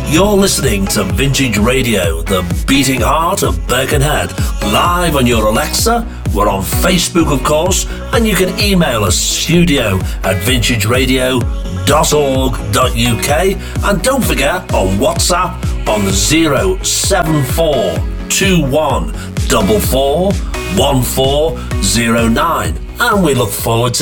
You're listening to Vintage Radio, the beating heart of Birkenhead, live on your Alexa. We're on Facebook, of course, and you can email us studio@vintageradio.org.uk, and don't forget on WhatsApp on 07421441409, and we look forward to